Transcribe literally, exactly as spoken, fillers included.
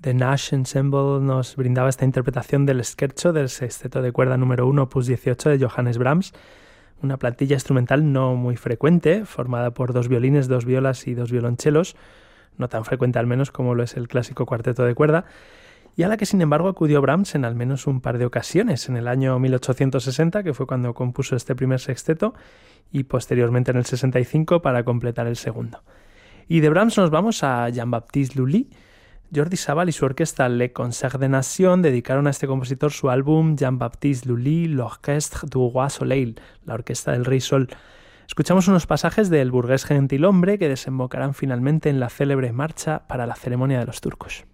The Nash Ensemble nos brindaba esta interpretación del scherzo del sexteto de cuerda número uno, opus dieciocho de Johannes Brahms, una plantilla instrumental no muy frecuente, formada por dos violines, dos violas y dos violonchelos, no tan frecuente al menos como lo es el clásico cuarteto de cuerda, y a la que sin embargo acudió Brahms en al menos un par de ocasiones, en el año mil ochocientos sesenta, que fue cuando compuso este primer sexteto, y posteriormente en el sesenta y cinco para completar el segundo. Y de Brahms nos vamos a Jean-Baptiste Lully. Jordi Savall y su orquesta Le Concert des Nations dedicaron a este compositor su álbum Jean-Baptiste Lully, l'Orchestre du Roi Soleil, la Orquesta del Rey Sol. Escuchamos unos pasajes del burgués gentilhombre que desembocarán finalmente en la célebre marcha para la ceremonia de los turcos.